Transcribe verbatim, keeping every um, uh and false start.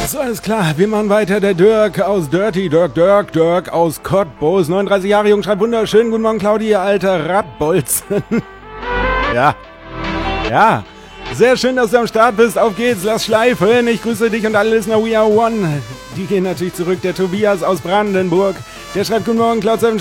So, alles klar, wir machen weiter. Der Dirk aus Dirty, Dirk, Dirk, Dirk aus Cottbus. neununddreißig Jahre jung, schreibt wunderschön. Guten Morgen, Claudia, alter Radbolzen. Ja, ja. Sehr schön, dass du am Start bist. Auf geht's, lass schleifen. Ich grüße dich und alle Listener. We are one. Die gehen natürlich zurück. Der Tobias aus Brandenburg. Der schreibt, guten Morgen, Cloud sieben